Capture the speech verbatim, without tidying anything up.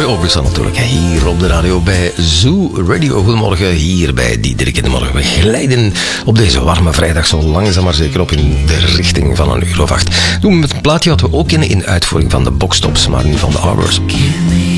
Roy Orbison natuurlijk, hier op de radio bij Zoo Radio. Goedemorgen, hier bij Diederik in de Morgen. We glijden op deze warme vrijdag zo langzaam maar zeker op in de richting van een uur of acht. Doen we met een plaatje wat we ook kennen in uitvoering van de Boxtops, maar nu van de Arbors.